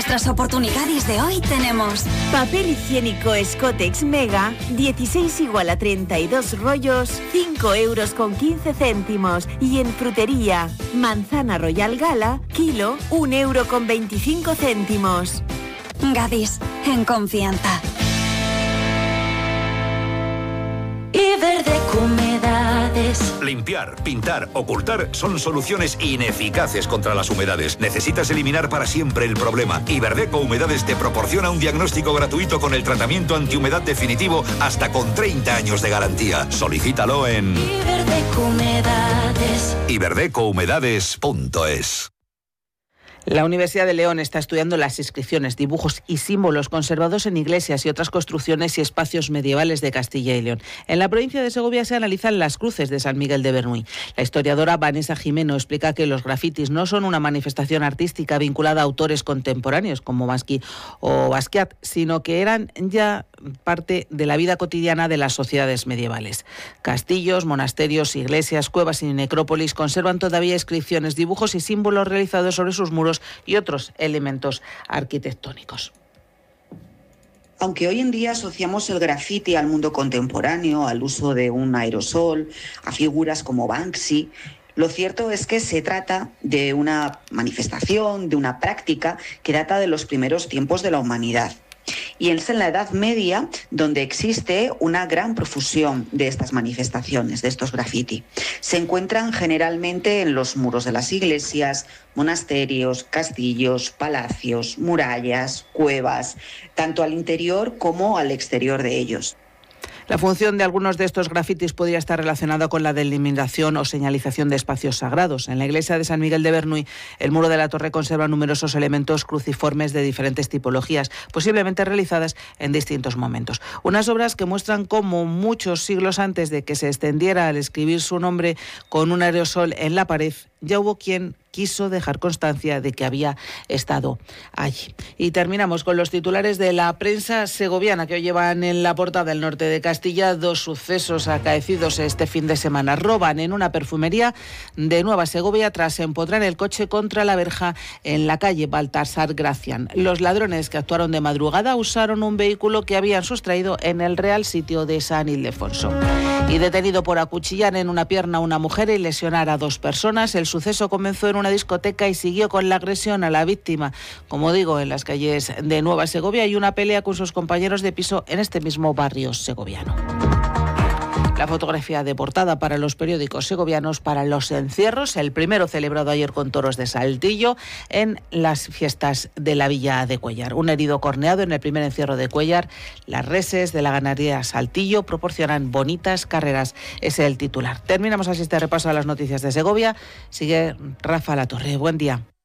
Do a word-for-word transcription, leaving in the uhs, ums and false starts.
nuestras oportunidades de hoy tenemos papel higiénico Scotex Mega, dieciséis igual a treinta y dos rollos, cinco euros con quince céntimos. Y en frutería, manzana Royal Gala, kilo, un euro con veinticinco céntimos. Gadis, en confianza. Iberdeco Humedades. Limpiar, pintar, ocultar son soluciones ineficaces contra las humedades. Necesitas eliminar para siempre el problema. Iberdeco Humedades te proporciona un diagnóstico gratuito con el tratamiento antihumedad definitivo hasta con treinta años de garantía. Solicítalo en Iberdeco Humedades. iberdeco humedades punto es. La Universidad de León está estudiando las inscripciones, dibujos y símbolos conservados en iglesias y otras construcciones y espacios medievales de Castilla y León. En la provincia de Segovia se analizan las cruces de San Miguel de Bernuy. La historiadora Vanessa Jimeno explica que los grafitis no son una manifestación artística vinculada a autores contemporáneos como Basquiat o Basquiat, sino que eran ya parte de la vida cotidiana de las sociedades medievales. Castillos, monasterios, iglesias, cuevas y necrópolis conservan todavía inscripciones, dibujos y símbolos realizados sobre sus muros y otros elementos arquitectónicos. Aunque hoy en día asociamos el graffiti al mundo contemporáneo, al uso de un aerosol, a figuras como Banksy, lo cierto es que se trata de una manifestación, de una práctica que data de los primeros tiempos de la humanidad. Y es en la Edad Media donde existe una gran profusión de estas manifestaciones, de estos graffiti. Se encuentran generalmente en los muros de las iglesias, monasterios, castillos, palacios, murallas, cuevas, tanto al interior como al exterior de ellos. La función de algunos de estos grafitis podría estar relacionada con la delimitación o señalización de espacios sagrados. En la iglesia de San Miguel de Bernuy, el muro de la torre conserva numerosos elementos cruciformes de diferentes tipologías, posiblemente realizadas en distintos momentos. Unas obras que muestran cómo muchos siglos antes de que se extendiera al escribir su nombre con un aerosol en la pared, ya hubo quien quiso dejar constancia de que había estado allí. Y terminamos con los titulares de la prensa segoviana, que hoy llevan en la portada del norte de Castilla dos sucesos acaecidos este fin de semana. Roban en una perfumería de Nueva Segovia tras empotrar el coche contra la verja en la calle Baltasar Gracián. Los ladrones que actuaron de madrugada usaron un vehículo que habían sustraído en el Real Sitio de San Ildefonso. Y detenido por acuchillar en una pierna a una mujer y lesionar a dos personas, el suceso comenzó en una discoteca y siguió con la agresión a la víctima, como digo, en las calles de Nueva Segovia, y una pelea con sus compañeros de piso en este mismo barrio segoviano. La fotografía de portada para los periódicos segovianos para los encierros, el primero celebrado ayer con toros de Saltillo en las fiestas de la Villa de Cuéllar. Un herido corneado en el primer encierro de Cuéllar. Las reses de la ganadería Saltillo proporcionan bonitas carreras. Ese es el titular. Terminamos así este repaso a las noticias de Segovia. Sigue Rafa Latorre. Buen día.